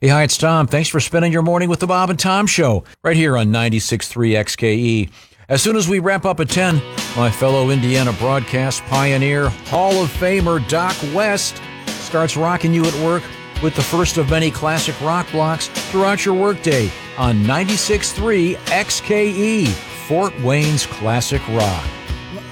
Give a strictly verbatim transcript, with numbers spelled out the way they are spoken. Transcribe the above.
Hey, hi, it's Tom. Thanks for spending your morning with the Bob and Tom Show right here on ninety-six point three X K E. As soon as we wrap up at ten, my fellow Indiana broadcast pioneer, Hall of Famer Doc West starts rocking you at work with the first of many classic rock blocks throughout your workday on ninety-six point three X K E, Fort Wayne's Classic Rock.